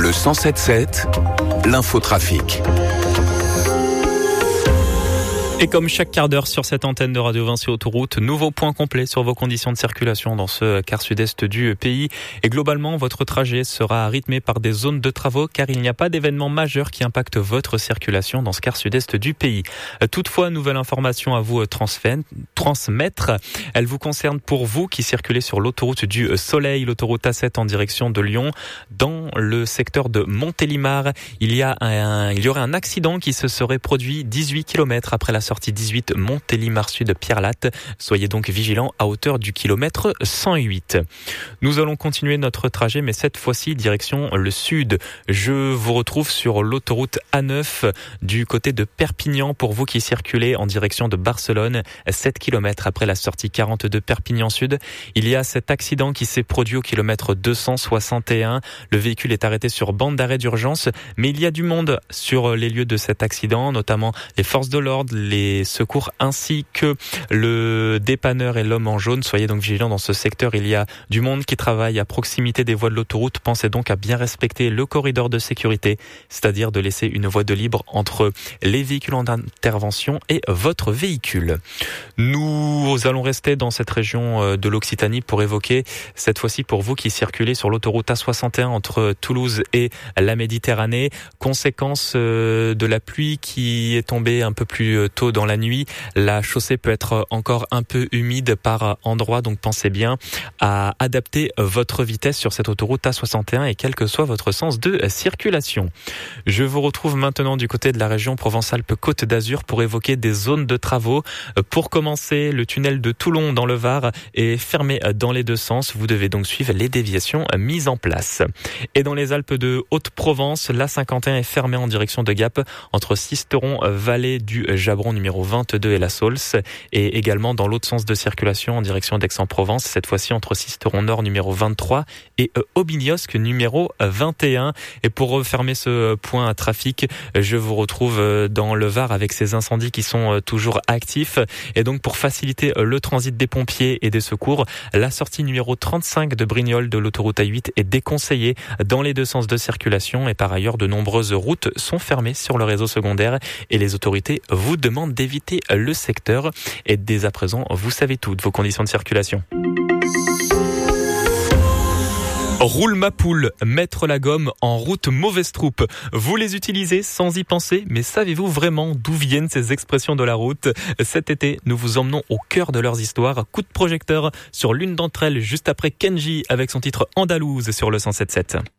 Le 107.7, l'infotrafic. Et comme chaque quart d'heure sur cette antenne de Radio Vinci Autoroute, nouveau point complet sur vos conditions de circulation dans ce quart sud-est du pays. Et globalement, votre trajet sera rythmé par des zones de travaux car il n'y a pas d'événement majeur qui impacte votre circulation dans ce quart sud-est du pays. Toutefois, nouvelle information à vous transmettre. Elle vous concerne pour vous qui circulez sur l'autoroute du Soleil, l'autoroute A7 en direction de Lyon. Dans le secteur de Montélimar, il y aurait un accident qui se serait produit 18 km après la sortie 18 Montélimar Sud Pierre-Latte. Soyez donc vigilants à hauteur du kilomètre 108. Nous allons continuer notre trajet, mais cette fois-ci direction le sud. Je vous retrouve sur l'autoroute A9 du côté de Perpignan pour vous qui circulez en direction de Barcelone. 7 km après la sortie 42 Perpignan Sud. Il y a cet accident qui s'est produit au kilomètre 261. Le véhicule est arrêté sur bande d'arrêt d'urgence, mais il y a du monde sur les lieux de cet accident, notamment les forces de l'ordre, les secours ainsi que le dépanneur et l'homme en jaune. Soyez donc vigilants dans ce secteur. Il y a du monde qui travaille à proximité des voies de l'autoroute. Pensez donc à bien respecter le corridor de sécurité, c'est-à-dire de laisser une voie de libre entre les véhicules en intervention et votre véhicule. Nous allons rester dans cette région de l'Occitanie pour évoquer, cette fois-ci pour vous qui circulez sur l'autoroute A61 entre Toulouse et la Méditerranée, conséquence de la pluie qui est tombée un peu plus tôt dans la nuit. La chaussée peut être encore un peu humide par endroits, donc pensez bien à adapter votre vitesse sur cette autoroute A61 et quel que soit votre sens de circulation. Je vous retrouve maintenant du côté de la région Provence-Alpes-Côte d'Azur pour évoquer des zones de travaux. Pour commencer, le tunnel de Toulon dans le Var est fermé dans les deux sens. Vous devez donc suivre les déviations mises en place. Et dans les Alpes de Haute-Provence, l'A51 est fermée en direction de Gap entre Sisteron, vallée du Jabron numéro 22 et la Saulce, et également dans l'autre sens de circulation en direction d'Aix-en-Provence, cette fois-ci entre Sisteron Nord numéro 23 et Aubignosc numéro 21. Et pour refermer ce point à trafic, je vous retrouve dans le Var avec ces incendies qui sont toujours actifs. Et donc pour faciliter le transit des pompiers et des secours, la sortie numéro 35 de Brignoles de l'autoroute A8 est déconseillée dans les deux sens de circulation. Et par ailleurs, de nombreuses routes sont fermées sur le réseau secondaire et les autorités vous demandent d'éviter le secteur. Et dès à présent, vous savez tout de vos conditions de circulation. Roule ma poule, mettre la gomme en route mauvaise troupe. Vous les utilisez sans y penser, mais savez-vous vraiment d'où viennent ces expressions de la route ? Cet été, nous vous emmenons au cœur de leurs histoires. Coup de projecteur sur l'une d'entre elles juste après Kenji avec son titre Andalouse sur le 107.7.